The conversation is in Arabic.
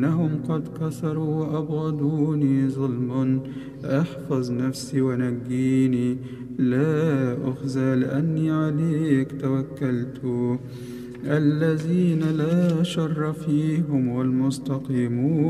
إنهم قد كسروا وأبغضوني ظلم. احفظ نفسي ونجيني، لا أخزى لأني عليك توكلت. الذين لا شر فيهم والمستقيمون